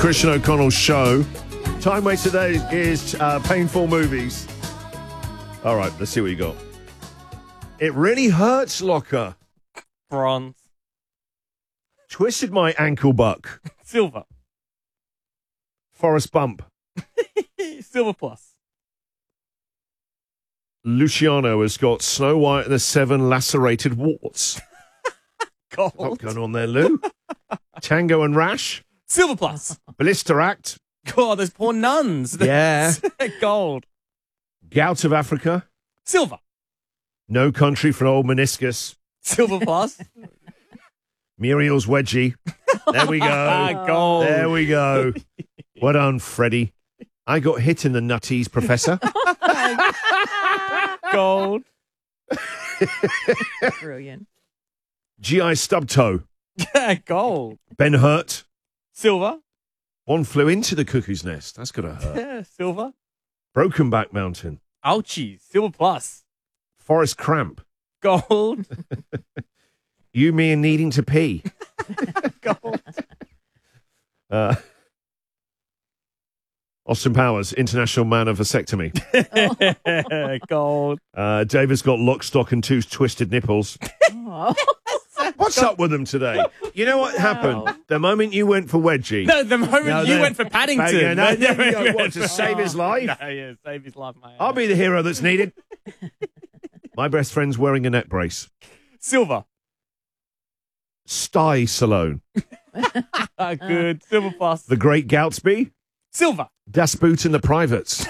Christian O'Connell Show. Time waste today is painful movies. All right, let's see what you got. It really hurts, Locker. Bronze. Twisted my ankle buck. Silver. Forrest Bump. Silver plus. Luciano has got Snow White and the 7 lacerated warts. Gold. What's going on there, Lou? Tango and Rash. Silver plus. Blister Act. God, those poor nuns. Yeah. Gold. Gout of Africa. Silver. No Country for Old Meniscus. Silver plus. Muriel's Wedgie. There we go. Gold. There we go. Well done, Freddie. I got hit in the nutties, Professor. Gold. Brilliant. GI Stubtoe. Gold. Ben Hurt. Silver. One flew into the cuckoo's nest. That's got to hurt. Silver. Broken Back Mountain. Ouchie. Silver plus. Forest Cramp. Gold. You, Me, and Needing to Pee. Gold. Austin Powers, International Man of Vasectomy. Gold. David's got Lock, Stock, and 2 twisted nipples. Oh. What's up with them today? You know what happened? The moment you went for Wedgie. No, the moment you went for Paddington. What, to save his life? No, yeah, save his life, mate. I'll be the hero that's needed. My best friend's wearing a neck brace. Silver. Sty Salone. Good. Silver plus. The Great Goutsby. Silver. Das Boot and the Privates.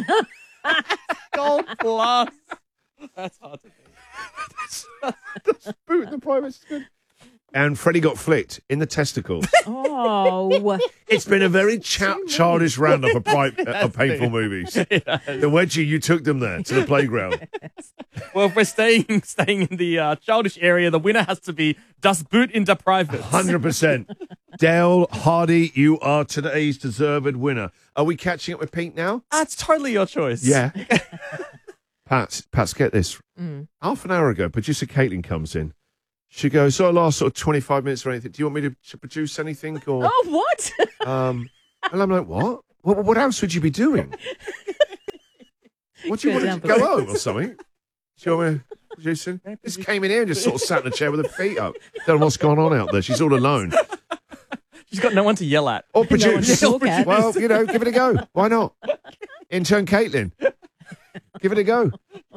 Gold plus. That's hard to do. Das Boot and the Privates is good. And Freddie got flicked in the testicles. Oh. It's been a very childish roundup of painful movies. The Wedgie, you took them there to the playground. Well, if we're staying in the childish area, the winner has to be Das Boot in der Privates. 100%. Dale Hardy, you are today's deserved winner. Are we catching up with Pete now? That's totally your choice. Yeah. Pat, get this. Half an hour ago, producer Caitlin comes in. She goes, last sort of 25 minutes or anything. Do you want me to produce anything? Or, Oh, what? and I'm like, what? What else would you be doing? What do you want to go home or something? Do you want me to produce it? Just came in here and just sort of sat in a chair with her feet up. Don't know what's going on out there. She's all alone. She's got no one to yell at. Or produce. No one to talk at. Well, give it a go. Why not? Intern Caitlin. Give it a go.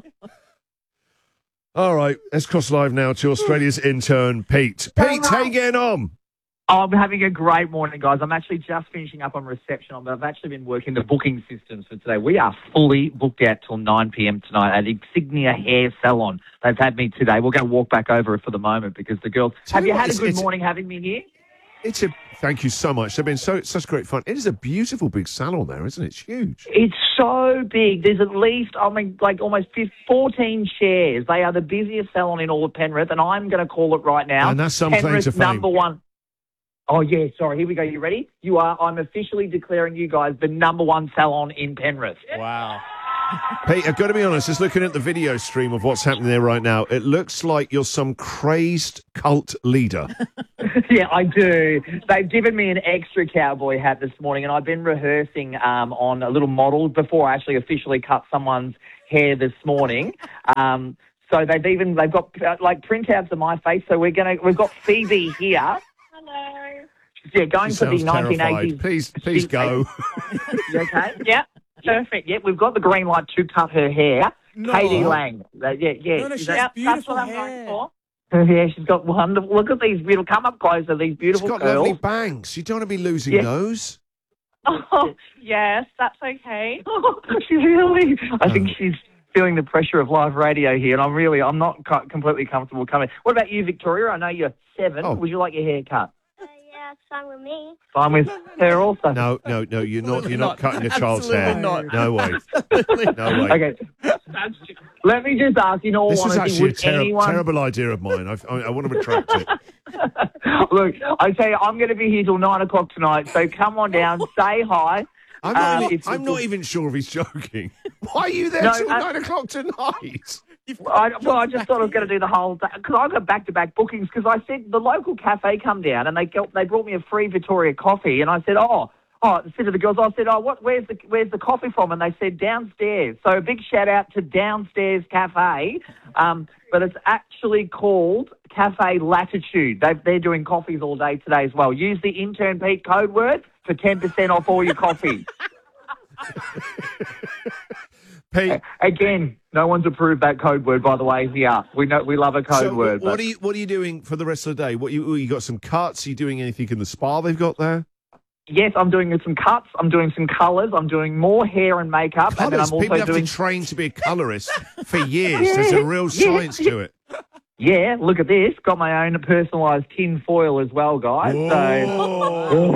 All right, let's cross live now to Australia's intern, Pete. Pete, how you getting on? Oh, I'm having a great morning, guys. I'm actually just finishing up on reception, but I've actually been working the booking systems for today. We are fully booked out till 9 p.m. tonight at Insignia Hair Salon. They've had me today. We're going to walk back over it for the moment because the girls... Have you had a good morning having me here? Thank you so much. They've been such great fun. It is a beautiful big salon there, isn't it? It's huge. It's so big. There's at least, almost 14 chairs. They are the busiest salon in all of Penrith, and I'm going to call it right now. And that's some claim to Penrith's fame. number one. Oh, yeah, sorry. Here we go. You ready? I'm officially declaring you guys the number one salon in Penrith. Wow. Pete, I've got to be honest, just looking at the video stream of what's happening there right now, it looks like you're some crazed cult leader. Yeah, I do. They've given me an extra cowboy hat this morning, and I've been rehearsing on a little model before I actually officially cut someone's hair this morning. So they've got printouts of my face. So we've got Phoebe here. Hello. Yeah, going for the Sounds 1980s. terrified. Please go. You okay? Yeah. Perfect. Yeah, we've got the green light to cut her hair. No. Katie Lang. Yeah. No, she has beautiful That's what I'm hair. going for. Yeah, she's got wonderful. Look at these beautiful. Come up closer. These She's beautiful got curls. lovely bangs. You don't want to be losing Yeah. those. Oh, yes, that's okay. Really? I think she's feeling the pressure of live radio here, and I'm not completely comfortable coming. What about you, Victoria? I know you're 7. Oh. Would you like your hair cut? Yeah, it's fine with me. Fine with her also. No, you're not. You're not cutting a child's Absolutely hair. not. No way. No way. Okay. Let me just ask, in all This is honesty, actually a would anyone... terrible idea of mine. I want to retract it. Look, I tell you, I'm going to be here till 9 o'clock tonight, so come on down, say hi. I'm not even sure if he's joking. Why are you there No, till 9 o'clock tonight? I just thought I was going to do the whole day because I got back-to-back bookings because I said the local cafe come down and they brought me a free Victoria coffee and I said, I said to the girls, I said, where's the coffee from? And they said, downstairs. So a big shout out to Downstairs Cafe. But it's actually called Cafe Latitude. They're doing coffees all day today as well. Use the Intern Pete code word for 10% off all your coffee. Pete, again, no one's approved that code word, by the way, here. We love a code word. What are you doing for the rest of the day? You got some cuts? Are you doing anything in the spa they've got there? Yes, I'm doing some cuts. I'm doing some colours. I'm doing more hair and makeup. Colours? And then I'm also People have doing to train to be a colourist for years. There's a real science to it. Yeah, look at this. Got my own personalised tin foil as well, guys. Whoa.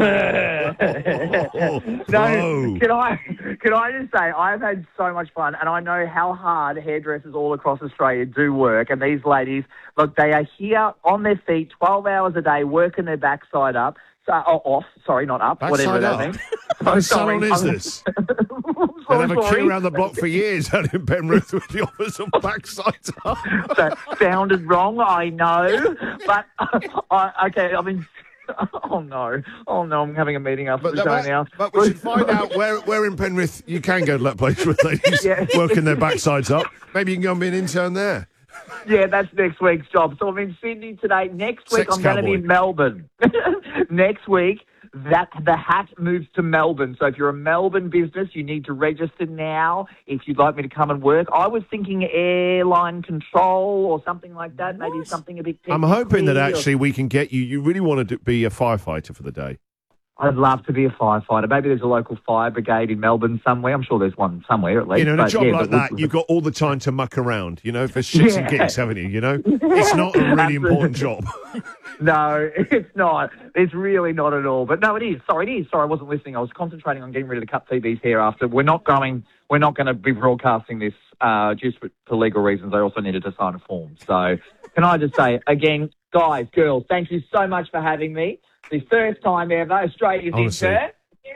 No, can I just say, I've had so much fun, and I know how hard hairdressers all across Australia do work, and these ladies, look, they are here on their feet 12 hours a day working their backside up. Off, sorry, not up, Backside whatever up. that means. What salon is this? They'll have a queue around the block for years out in Penrith with the offers of backsides up. That sounded wrong, I know. But, okay, I mean, oh no, I'm having a meeting after the show now. But we should find out where in Penrith you can go to that place with ladies working their backsides up. Maybe you can go and be an intern there. Yeah, that's next week's job. So I'm in Sydney today. Next week, I'm going to be in Melbourne. Next week, the hat moves to Melbourne. So if you're a Melbourne business, you need to register now if you'd like me to come and work. I was thinking airline control or something like that, maybe something a bit I'm hoping that actually we can get you. You really want to be a firefighter for the day. I'd love to be a firefighter. Maybe there's a local fire brigade in Melbourne somewhere. I'm sure there's one somewhere at least. You know, in a job like that, you've got all the time to muck around, for shits and gigs, haven't you? It's not a really important job. No, it's not. It's really not at all. But no, it is. Sorry, it is. Sorry, I wasn't listening. I was concentrating on getting ready to cut TV's hair after. We're not going to be broadcasting this just for legal reasons. I also needed to sign a form. So can I just say, again, guys, girls, thank you so much for having me. The first time ever, Australia's intern.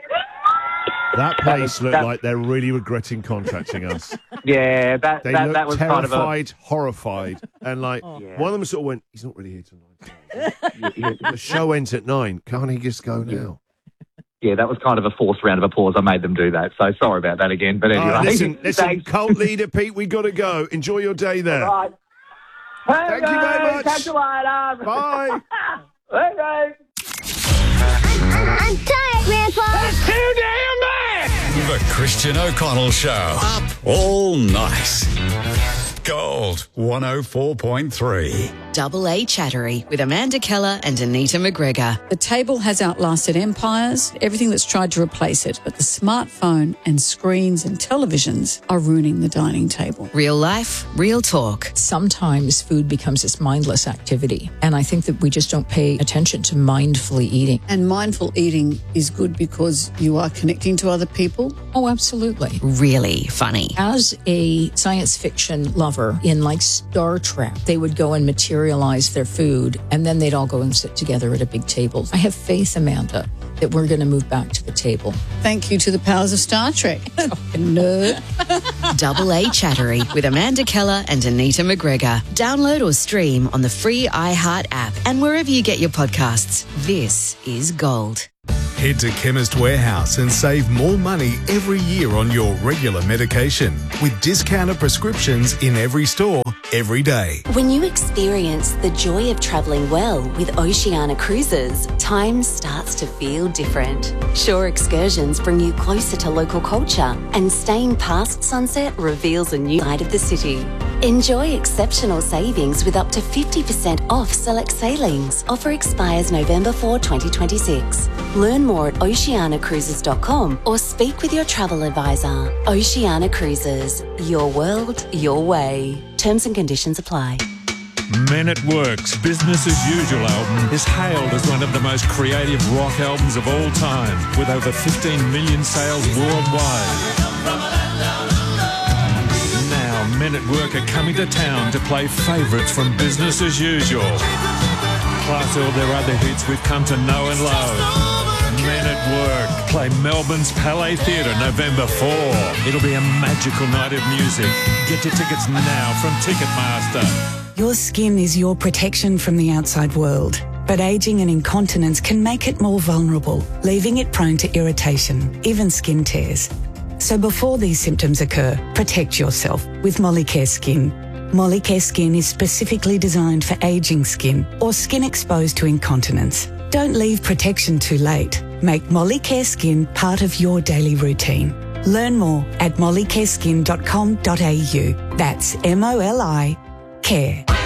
That place looked like they're really regretting contracting us. Yeah, that was terrified, kind of a... horrified, and one of them sort of went, "He's not really here tonight. The show ends at 9. Can't he just go now?" Yeah, that was kind of a forced round of applause. I made them do that, so sorry about that again. But anyway, listen, cult leader Pete, we got to go. Enjoy your day there. Right. Thank you very much. Catch you later. Bye. Okay. I'm tired, Grandpa. That's too damn bad. The Christian O'Connell Show. Up all night. Gold 104.3. Double A Chattery with Amanda Keller and Anita McGregor. The table has outlasted empires, everything that's tried to replace it, but the smartphone and screens and televisions are ruining the dining table. Real life, real talk. Sometimes food becomes this mindless activity, and I think that we just don't pay attention to mindfully eating. And mindful eating is good because you are connecting to other people. Oh, absolutely. Really funny. As a science fiction lover in like Star Trek, they would go and materialize their food, and then they'd all go and sit together at a big table. I have faith, Amanda, that we're going to move back to the table. Thank you to the powers of Star Trek. Nerd. Double A Chattery with Amanda Keller and Anita McGregor. Download or stream on the free iHeart app and wherever you get your podcasts. This is Gold. Head to Chemist Warehouse and save more money every year on your regular medication with discounted prescriptions in every store, every day. When you experience the joy of travelling well with Oceania Cruises, time starts to feel different. Shore excursions bring you closer to local culture, and staying past sunset reveals a new side of the city. Enjoy exceptional savings with up to 50% off select sailings. Offer expires November 4, 2026. Learn more at oceanacruises.com or speak with your travel advisor. Oceania Cruises, your world, your way. Terms and conditions apply. Men at Work's Business as Usual album is hailed as one of the most creative rock albums of all time, with over 15 million sales worldwide. Now, Men at Work are coming to town to play favourites from Business as Usual, plus all their other hits we've come to know and love. Men at Work play Melbourne's Palais Theatre November 4. It'll be a magical night of music. Get your tickets now from Ticketmaster. Your skin is your protection from the outside world. but ageing and incontinence can make it more vulnerable, leaving it prone to irritation, even skin tears. So before these symptoms occur, protect yourself with Molicare Skin. Molicare Skin is specifically designed for ageing skin or skin exposed to incontinence. Don't leave protection too late. Make Molicare Skin part of your daily routine. Learn more at mollicareskin.com.au. That's MOLI Care.